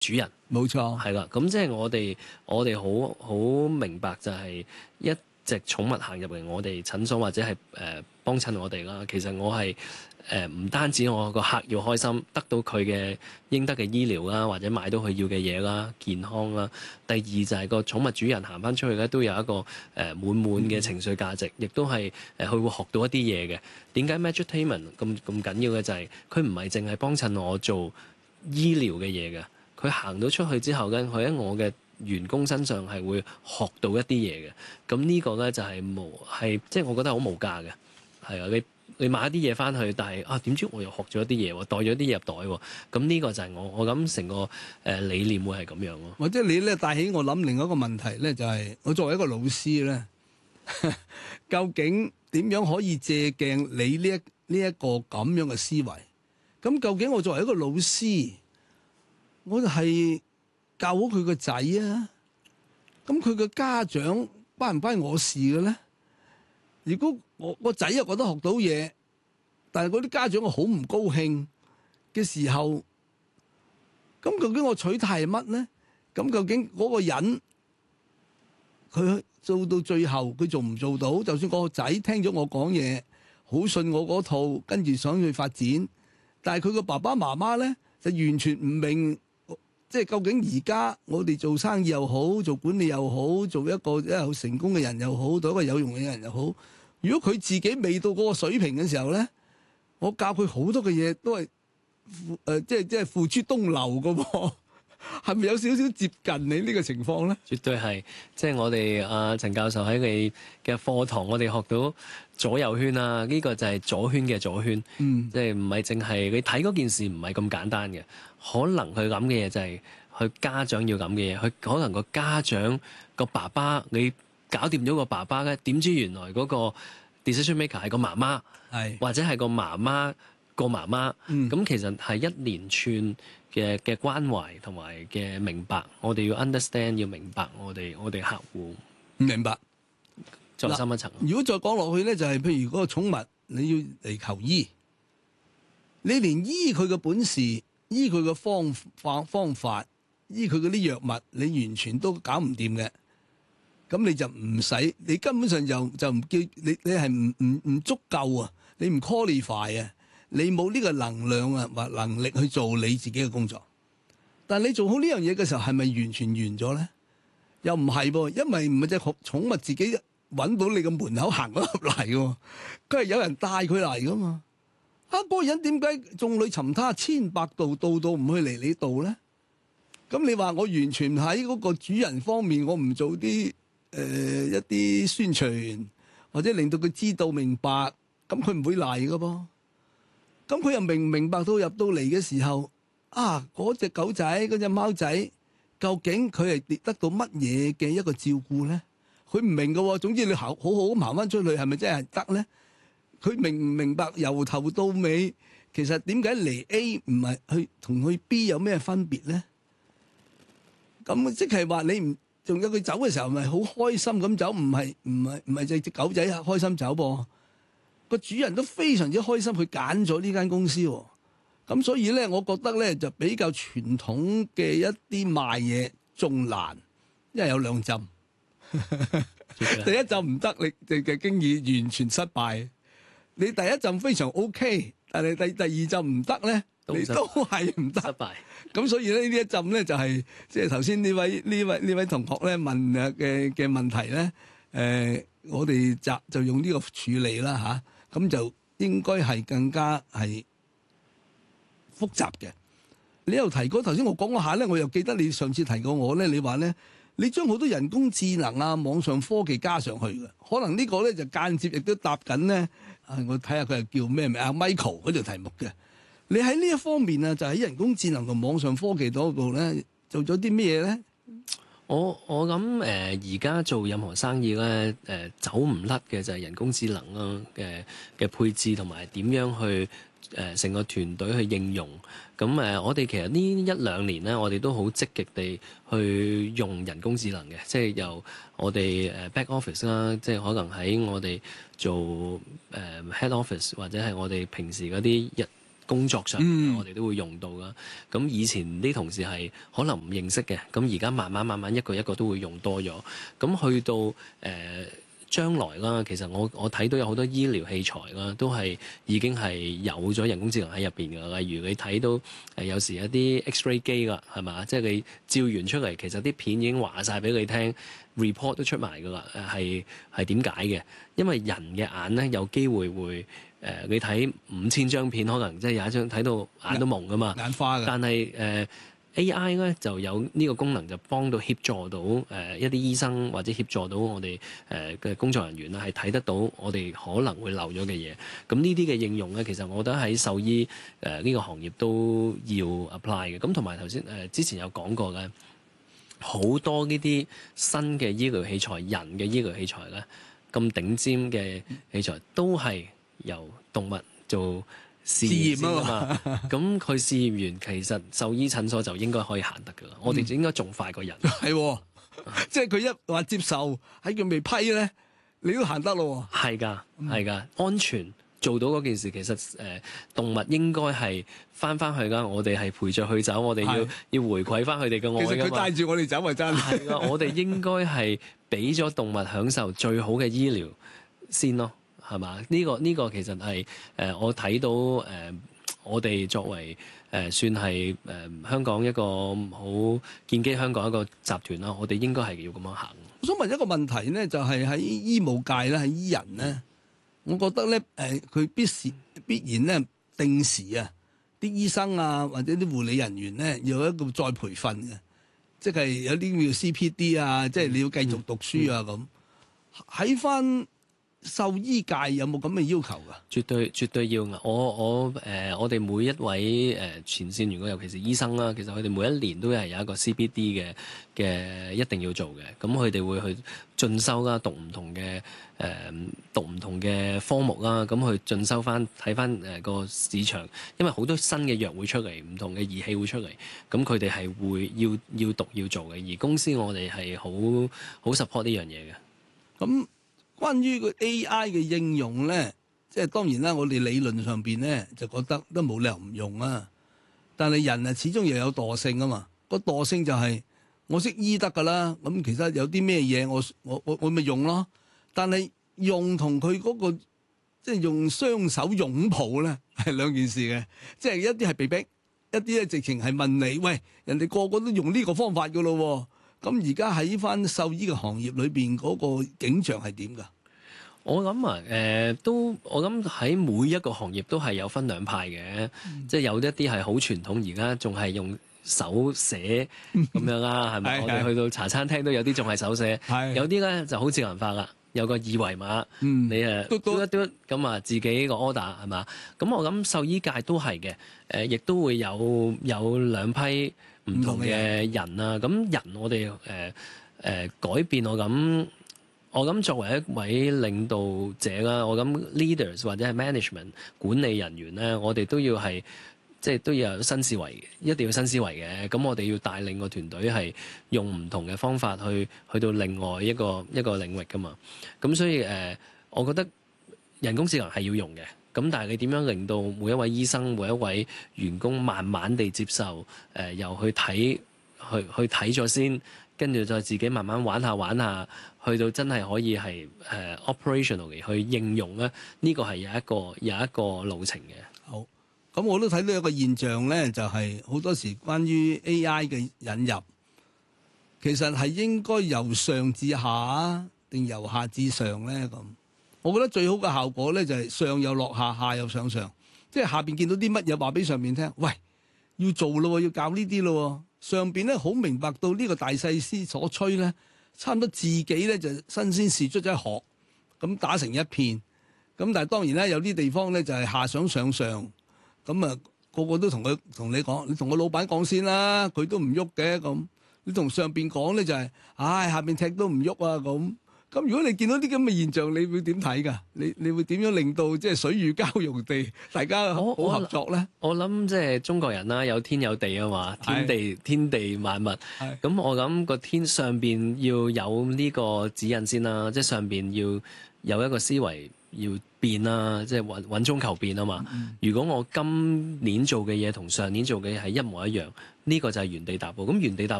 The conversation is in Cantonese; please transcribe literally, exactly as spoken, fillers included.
主人。 冇錯， 係啦，咁即係我哋我哋好好明白就係一隻寵物行入嚟我哋診所或者係誒、呃、幫襯我哋啦。其實我係誒唔單止我個客要開心，得到佢嘅應得嘅醫療啦，或者買到佢要嘅嘢啦、健康啦。第二就係個寵物主人行翻出去咧，都有一個誒、呃、滿滿嘅情緒價值，亦都係誒佢會學到一啲嘢嘅。點解 Magictainment 咁咁緊要嘅就係佢唔係淨係幫襯我做醫療嘅嘢嘅。佢行到出去之後咧，佢喺我嘅員工身上係會學到一啲嘢嘅。咁呢個咧就係無係即係我覺得好無價嘅。係啊，你你買一啲嘢翻去，但係啊點知我又學咗一啲嘢喎，帶咗啲嘢入袋喎。咁呢個就係我我諗成個誒、呃、理念會係咁樣咯。 或者你咧帶起我諗另一個問題咧，就係、是、我作為一個老師咧，究竟點樣可以借鏡你呢一呢一個咁樣嘅思維？咁究竟我作為一個老師，我就係教好佢個仔啊，咁佢個家長關唔關我事嘅咧？如果我個仔又覺得學到嘢，但係嗰啲家長我好唔高興嘅時候，咁究竟我取態係乜咧？咁究竟嗰個人佢做到最後佢做唔做到？就算個仔聽咗我講嘢，好信我嗰套，跟住想去發展，但係佢個爸爸媽媽咧就完全唔明。即係究竟而家我哋做生意又好，做管理又好，做一個一個好成功嘅人又好，做一個有用嘅人又好。如果佢自己未到嗰個水平嘅時候咧，我教佢好多嘅嘢都係付誒，即係即係付諸東流嘅喎。係咪有少少接近你呢個情況咧？ 絕對係，即係我哋阿陳教授喺你嘅課堂，我哋學到左右圈啊，呢個就係左圈嘅左圈， 嗯， 即係唔係淨係你睇嗰件事唔係咁簡單嘅，可能佢諗嘅嘢就係佢家長要諗嘅嘢，佢可能個家長個爸爸你搞掂咗個爸爸咧，點知原來嗰個 decision maker 係個媽媽， 係或者係個媽媽個媽媽，咁、 嗯、 其實係一連串嘅嘅關懷同埋嘅明白，我哋要 understand 要明白我哋我哋客戶， 唔明白再深一層。 如果再講落去咧，就係、是、譬如嗰個寵物你要嚟求醫，你連醫佢嘅本事、醫佢嘅方法方法、醫佢嗰啲藥物，你完全都搞唔掂嘅，咁你就唔使，你根本上就就唔叫你，你係唔唔唔足夠啊，你唔 qualify 啊。你冇呢個能量啊，或能力去做你自己嘅工作。但係你做好呢樣嘢嘅時候，係咪完全完咗咧？又唔係噃，因為唔係隻寵物自己揾到你個門口行咗入嚟嘅，佢係有人帶佢嚟噶嘛。啊，嗰個人點解眾裏尋他千百度，度度唔去嚟你度咧？咁你話我完全喺嗰個主人方面，我唔做啲誒、呃、一啲宣傳，或者令到佢知道明白，咁佢唔會嚟噶噃。咁佢又明唔明白到入到嚟嘅時候，啊嗰隻狗仔嗰隻貓仔，究竟佢係得到乜嘢嘅一個照顧咧？佢唔明㗎喎。總之你好好好咁行翻出去，係咪真係得咧？佢明唔明白由頭到尾，其實點解嚟 A 唔係去同去 B 有咩分別咧？咁即係話你唔仲有佢走嘅時候，咪好開心咁走，唔係唔係唔係隻隻狗仔開心走噃。個主人都非常之開心，佢揀咗呢間公司喎。咁所以咧，我覺得咧就比較傳統嘅一啲賣嘢仲難，因為有兩浸。第一浸唔得，你嘅經驗完全失敗。你第一浸非常 OK， 但係第第二浸唔得咧，你都係唔得。失敗。咁所以咧呢一浸咧就係即係頭先呢位呢位呢位同學咧問嘅嘅問題咧，誒、呃、我哋就就用呢個處理啦嚇。咁就應該係更加係複雜嘅。你又提過頭先我講嗰下咧，我又記得你上次提過我咧，你話咧你將好多人工智能啊、網上科技加上去嘅，可能呢個咧就間接亦都答緊咧。啊，我睇下佢係叫咩名啊 Michael 嗰條題目嘅。你喺呢一方面啊，就喺人工智能同網上科技嗰度咧，做咗啲咩嘢咧？ 我我諗誒而家做任何生意咧，誒、呃、走唔甩嘅就係人工智能啦嘅嘅配置同埋點樣去誒成、呃、個團隊去應用。咁誒、呃、我哋其實呢一兩年咧，我哋都好積極地去用人工智能嘅，即係由我哋誒 back office 啦，即係可能喺我哋做誒、呃、head office 或者係我哋平時嗰啲日工作上， 嗯我哋都會用到啦。咁以前啲同事係可能唔認識嘅，咁而家慢慢慢慢一個一個都會用多咗。咁去到誒、呃將來啦，其實我我睇到有好多醫療器材啦，都係已經係有咗人工智能喺入邊㗎。例如你睇到誒、呃、有時一啲 X-ray 機㗎，係嘛？即係你照完出嚟，其實啲片已經話晒俾你聽，report 都出埋㗎啦。誒係係點解嘅？因為人嘅眼咧有機會會誒、呃，你睇五千張片，可能即係有一張睇到眼都蒙㗎嘛， 眼花㗎。 但係誒。呃A I 咧就有呢個功能，就幫到協助到誒、呃、一啲醫生或者協助到我哋誒嘅工作人員啦，係睇得到我哋可能會漏咗嘅嘢。咁呢啲嘅應用咧，其實我覺得喺獸醫誒呢、呃這個行業都要 apply 嘅。咁同埋頭先誒之前有講過嘅，好多呢啲新嘅醫療器材、人嘅醫療器材咧，咁頂尖嘅器材都係由動物做試驗先㗎嘛，咁佢試驗完，其實獸醫診所就應該可以行得㗎啦。我哋就應該仲快過人， 係、嗯，即係佢一話接受喺佢未批咧，你都行得咯。 係㗎，係㗎，安全做到嗰件事，其實誒、呃、動物應該係翻翻去㗎。我哋係陪着佢走，我哋要要回饋翻佢哋嘅愛㗎嘛。 其實佢帶住我哋走咪真係。 係啊，我哋應該係俾咗動物享受最好嘅醫療先咯。係嘛？呢、這個呢、這個其實係誒、呃、我睇到誒、呃、我哋作為誒、呃、算係誒、呃、香港一個好建基香港一個集團啦，我哋應該係要咁樣行。 我想問一個問題咧，就係、是、喺醫務界咧，喺醫人咧，我覺得咧誒佢必時必然咧定時啊，啲醫生啊或者啲護理人員咧要有一個再培訓嘅，即係有啲叫 C P D 啊，即係你要繼續讀書啊咁。喺翻、嗯獸醫界有冇咁嘅要求㗎？ 絕對絕對要㗎！我我誒、呃、我哋每一位誒、呃、前線員工，尤其是醫生啦，其實佢哋每一年都係有一個 C P D 嘅嘅一定要做嘅。咁佢哋會去進修啦，讀唔同嘅誒、呃、讀唔同嘅科目啦，咁去進修翻睇翻誒個市場，因為好多新嘅藥會出嚟，唔同嘅儀器會出嚟，咁佢哋係會要要讀要做嘅。而公司我哋係好好 support 呢樣嘢嘅。 咁關於個 A I 嘅應用咧，即係當然啦，我哋理論上邊咧就覺得都冇理由唔用啊。但係人啊，始終又有惰性啊嘛。個惰性就係我識醫得㗎啦。咁其實有啲咩嘢我我我我咪用咯。但係用同佢嗰個即係用雙手擁抱咧係兩件事嘅。即係一啲係被逼，一啲咧直情係問你，喂，人哋個個都用呢個方法㗎咯。咁而家喺翻獸醫嘅行業裏邊嗰個景象係點㗎？ 我諗啊，誒、呃、都我諗喺每一個行業都係有分兩派嘅，嗯、即係有一啲係好傳統，而家仲係用手寫咁樣啦，係咪？我哋去到茶餐廳都有啲仲係手寫，有啲咧就好智能化啦，有個二維碼，嗯、你誒嘟嘟一嘟咁啊，自己個 order 係嘛？咁我諗獸醫界都係嘅，誒、呃、亦都會有有兩批唔同嘅人啊，咁人我哋誒誒改變我咁，我諗作為一位領導者啦，我諗 leaders 或者係 management 管理人員咧，我哋都要係即係都要有新思維，一定要新思維嘅。咁我哋要帶領個團隊係用唔同嘅方法去去到另外一個一個領域噶嘛。咁所以誒、呃，我覺得人工智能係要用嘅。咁但係你點樣令到每一位醫生、每一位員工慢慢地接受？誒、呃，又去睇，去去睇咗先，跟住再自己慢慢玩下玩下，去到真係可以係誒、呃、operational 嚟去應用咧。呢、這個係有一個有一個路程嘅。 好，咁我都睇到一個現象咧，就係、是、好多時關於 A I 嘅引入，其實係應該由上至下定由下至上咧咁。我覺得最好嘅效果咧就係上又落下，下又上上，即係下邊見到啲乜嘢話俾上面聽，喂，要做咯，要搞呢啲咯。上邊咧好明白到呢個大勢師所趨咧，差唔多自己咧就新鮮事出咗學，咁打成一片。咁但係當然咧有啲地方咧就係下想上上，咁啊個個都同佢同你講，你同個老闆講先啦，佢都唔喐嘅咁。你同上邊講咧就係、是，唉下邊踢都唔喐啊咁。咁如果你見到啲咁嘅現象，你會點睇㗎？你你會點樣令到即係水乳交融地，大家好合作咧？ 我諗即係中國人啦，有天有地啊嘛，天地天地萬物。咁我諗個天上邊要有呢個指引先啦，即係上邊要有一個思維要變啦，即係穩穩中求變啊嘛。 嗯如果我今年做嘅嘢同上年做嘅嘢係一模一樣，呢、個就係原地踏步。咁原地踏